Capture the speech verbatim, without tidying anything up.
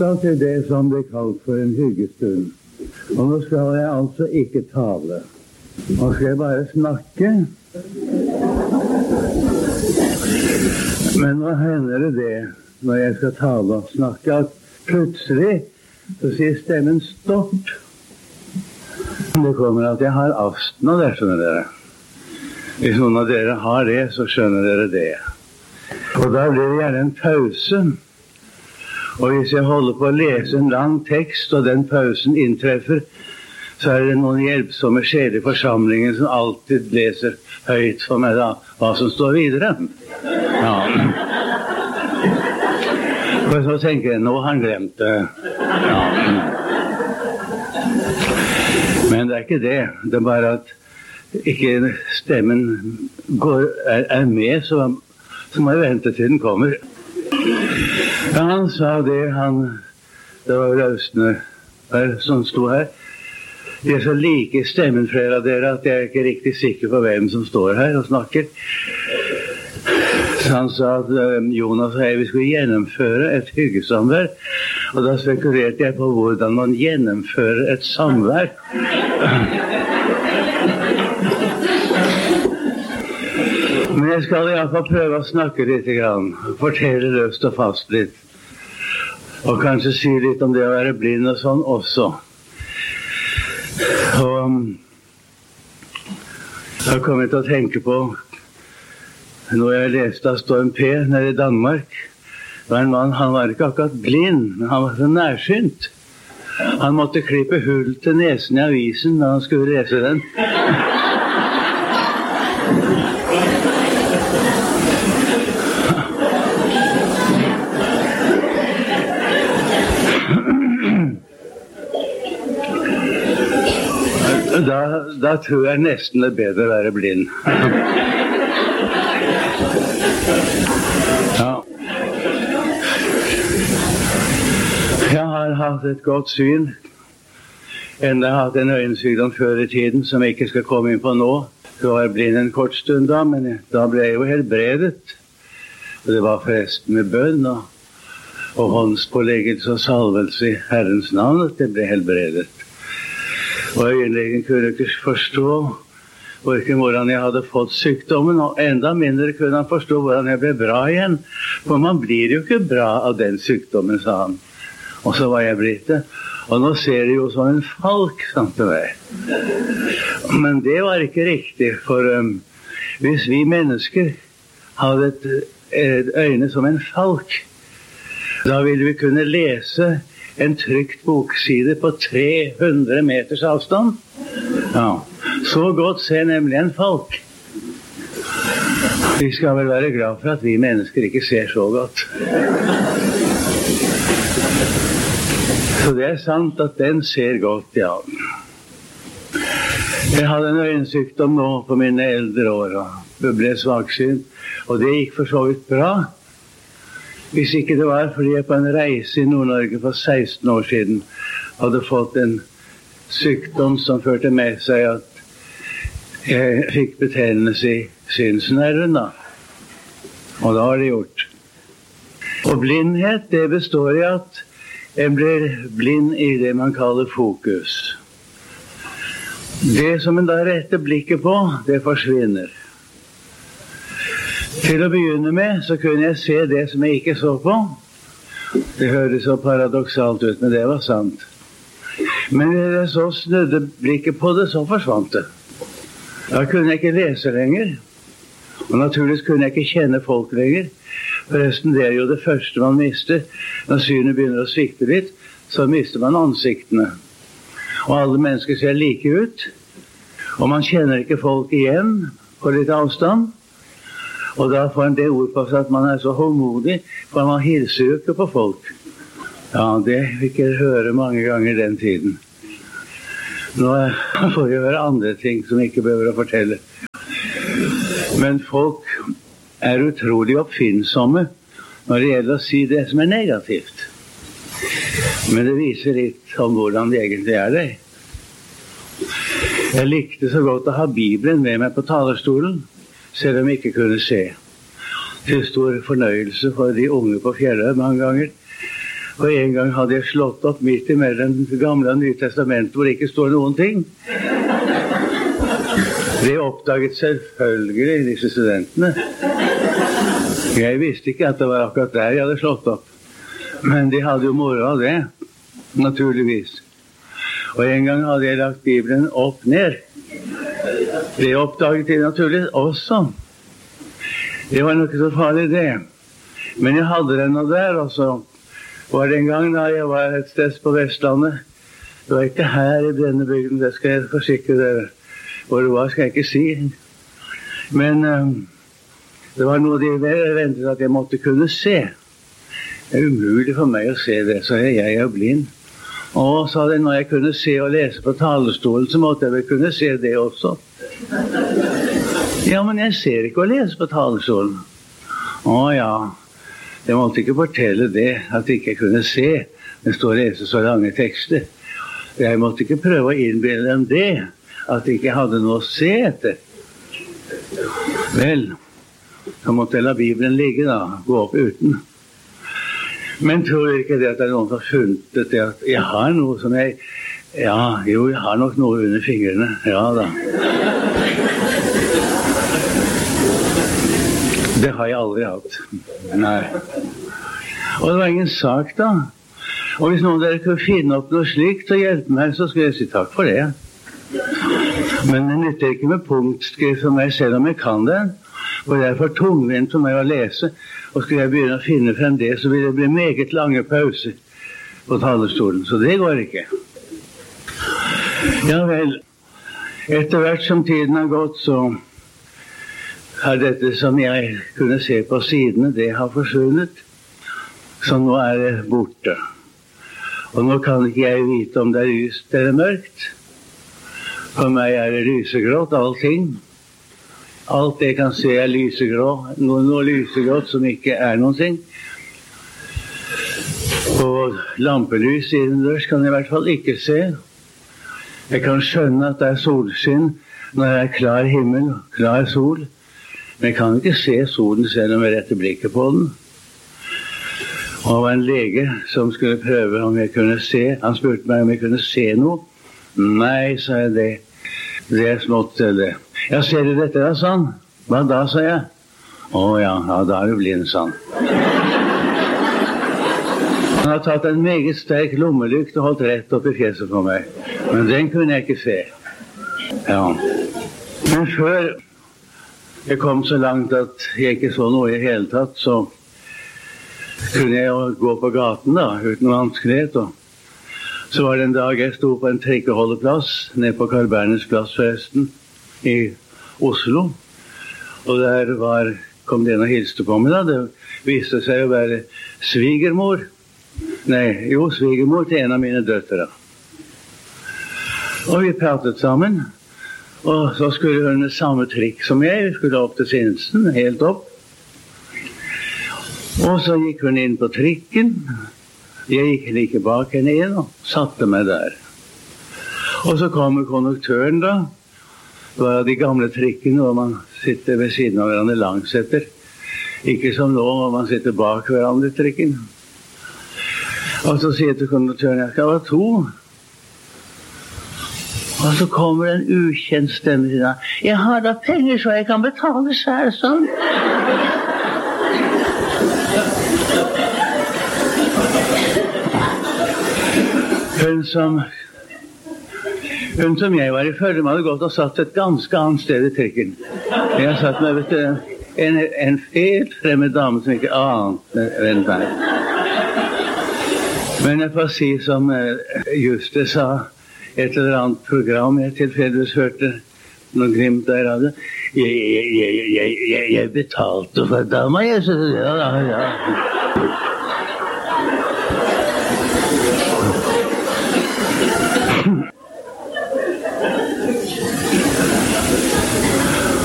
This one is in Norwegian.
da til det som ble kalt for en hyggestund. Og nå skal jeg altså ikke tale. Nå skal jeg bare snakke. Men hva hender det det, når jeg skal tale og snakke, at plutselig så sier stemmen stopp. Det kommer at jeg har astma, det skjønner dere. Hvis noen av dere har det, så skjønner dere det. Og da blir det gjerne en pause. Og hvis jeg holder på å lese en lang tekst, og den pausen inntreffer, så er det noen hjelpsomme sjeler i forsamlingen som alltid leser høyt for meg da, hva som står videre. Ja. Og så tenker jeg, nå har han glemt det. Ja. Men det er ikke det. Det er bare at ikke stemmen går, er, er med, så, så må jeg vente til den kommer. Ja, han sa det, han, det var rausende som sto her. De er så like i stemmen, flere av dere, at jeg er ikke riktig sikker på hvem som står her og snakker. Så han sa at Jonas og jeg, vi skulle gjennomføre et hyggesamvær, og da spekulerte jeg på hvordan man gjennomfører et samvær. Men jeg skal i hvert fall prøve å snakke litt grann, fortelle løst og fast litt, og kanskje si litt om det å være blind og sånn også. Og jeg har kommet til å tenke på når jeg leste av Storm P nede i Danmark. Det var en mann, han var ikke akkurat blind, men han var så nærsynt. Han måtte klippe hull til nesen i avisen da han skulle lese den. Da, da tror jeg nesten det er bedre å være blind. Ja. Jeg har hatt et godt syn. Enda jeg har hatt en øyensykdom før i tiden som jeg ikke skal komme inn på nå. Jeg var blind en kort stund da, men da ble jeg jo helbredet. Og det var forresten med bønn og, og håndspåleggelse og salvelse i Herrens navn at det ble helbredet. Og øyenlegen kunne ikke forstå hverken hvordan jeg hadde fått sykdommen, og enda mindre kunne han forstå hvordan jeg ble bra igjen. For man blir jo ikke bra av den sykdommen, sa han. Og så var jeg blitt det. Og nå ser det jo som en falk, sant det var. Men det var ikke riktig, for um, hvis vi mennesker hadde et, et øyne som en falk, da ville vi kunne lese en trykt bokside på tre hundre meters avstand. Ja, så godt ser nemlig en falk. Vi skal vel være glad for at vi mennesker ikke ser så godt. Så det er sant at den ser godt, ja. Jeg hadde en øyensykdom nå på mine eldre år, og ble svaksynt, og det gikk for så vidt bra. Hvis ikke det var fordi jeg på en reise i Nord-Norge for seksten år siden hadde fått en sykdom som førte med seg at jeg fikk betennelse i synsnerven da. Og da var det gjort. Og blindhet, det består i at jeg blir blind i det man kaller fokus. Det som en da retter blikket på, det forsvinner. Til å begynne med så kunne jeg se det som jeg ikke så på. Det høres så paradoksalt ut, men det var sant. Men når jeg så snudde blikket på det, så forsvant det. Da kunne jeg ikke lese lenger. Og naturligvis kunne jeg ikke kjenne folk lenger. Forresten, det er jo det første man mister. Når synet begynner å svikte litt, så mister man ansiktene. Og alle mennesker ser like ut. Og man kjenner ikke folk igjen på litt avstand. Og da får en det ord på seg at man er så håndmodig, for man hilser jo ikke på folk. Ja, det fikk jeg høre mange ganger den tiden. Nå får jeg høre andre ting som jeg ikke behøver å fortelle. Men folk er utrolig oppfinnsomme når det gjelder å si det som er negativt. Men det viser litt om hvordan det egentlig er det. Jeg likte så godt å ha Bibelen med meg på talerstolen, selv om jeg ikke kunne se. Til stor fornøyelse for de unge på Fjelløy mange ganger. Og en gang hadde jeg slått opp midt i mellom det gamle og nye testamentet, hvor det ikke står noen ting. Det oppdaget selvfølgelig disse studentene. Jeg visste ikke at det var akkurat der jeg hadde slått opp. Men de hadde jo moro av det, naturligvis. Og en gang hadde jeg lagt Bibelen opp ned. Det oppdaget de naturligvis også. Det var nok ikke så farlig det. Men jeg hadde den og der, og så var det en gang da jeg var et sted på Vestlandet. Det var ikke her i denne bygden, det skal jeg forsikre dere. Hvor det var, skal jeg ikke si. Men um, det var noe de ventet at jeg måtte kunne se. Det er umulig for meg å se det, så jeg, jeg er blind. Og sa de, når jeg kunne se og lese på talerstolen, så måtte jeg vel kunne se det også. Ja, men jeg ser ikke å lese på talerstolen. Å ja, jeg måtte ikke fortelle det, at jeg ikke kunne se. Det står å lese så lange tekster. Jeg måtte ikke prøve å innbille dem det, at jeg ikke hadde noe å se etter. Vel, så måtte jeg la Bibelen ligge da, gå opp uten. Men tror du ikke det at det er noen som har funnet det at jeg har noe som jeg, ja, jo, jeg har nok noe under fingrene, ja da. Det har jeg aldri hatt. Nei. Og det var ingen sak da. Og hvis noen av dere kunne finne opp noe slikt og hjelpe meg, så skulle jeg si takk for det. Men det nytter ikke med punktskrift for meg selv om jeg kan det. For det er for tungvint for meg å lese. Og skulle jeg begynne å finne frem det, så vil det bli meget lange pauser på talerstolen. Så det går ikke. Ja vel, etter hvert som tiden har gått, så har dette som jeg kunne se på sidene, det har forsvunnet. Så nå er det borte. Og nå kan ikke jeg vite om det er lyst eller mørkt. For meg er det lysegrått, allting. Alt jeg kan se er lysegrå. Noe, noe lysegrått som ikke er noen ting. Og lampelys innendørs kan jeg i hvert fall ikke se. Jeg kan skjønne at det er solskinn når det er klar himmel, klar sol. Men jeg kan ikke se solen selv om jeg retter blikket på den. Og det var en lege som skulle prøve om jeg kunne se. Han spurte meg om jeg kunne se noe. Nei, sa jeg det. Det er smått til det. Ja, ser du dette da, sann? Hva da, sa jeg? Å ja, ja, da er du blind, sann. Han har tatt en meget sterk lommelykt og holdt rett opp i fjeset på meg. Men den kunne jeg ikke se. Ja. Men før jeg kom så langt at jeg ikke så noe i hele tatt, så kunne jeg jo gå på gaten da, uten noe vanskelighet. Og så var det en dag jeg sto på en trikkeholdeplass, nede på Carl Berners plass forresten, i Oslo. Og der var, kom det en og hilste på meg da. Det viste seg å være svigermor. Nei, jo, svigermor til en av mine døtre. Og vi pratet sammen. Og så skulle hun med samme trikk som jeg. Vi skulle opp til Sinsen, helt opp. Og så gikk hun inn på trikken. Jeg gikk like bak henne inn og satte meg der. Og så kommer konduktøren da. Det var de gamle trikkene hvor man sitter ved siden av hverandre langsetter. Ikke som nå hvor man sitter bak hverandre i trikken. Og så sier til konduktøren, jeg skal ha to. Og så kommer en ukjent stemme til deg. Jeg har da penger så jeg kan betale selv, sånn. Hun som, hun som jeg var i følge med hadde gått og satt et ganske annet sted i trikken. Jeg har satt meg, vet du, en, en helt fremmed dame som ikke ante hvem det er. Men jeg får si som Juste sa, et eller annet program jeg tilfeldigvis hørte noe glimt der av det. Jeg, jeg, jeg, jeg, jeg betalte for dama, jeg, så ja, ja, ja.